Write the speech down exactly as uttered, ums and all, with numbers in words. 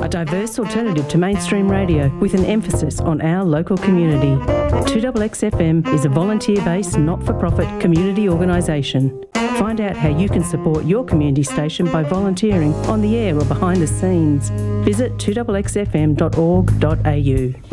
diverse alternative to mainstream radio with an emphasis on our local community. two X X F M is a volunteer-based, not-for-profit community organisation. Find out how you can support your community station by volunteering on the air or behind the scenes. Visit two X X F M dot org dot A U.